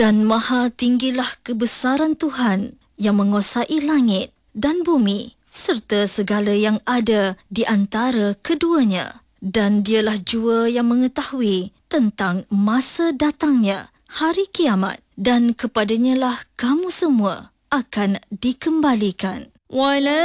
Dan maha tinggilah kebesaran Tuhan yang menguasai langit dan bumi serta segala yang ada di antara keduanya. Dan dialah jua yang mengetahui tentang masa datangnya hari kiamat, dan kepadanyalah kamu semua akan dikembalikan.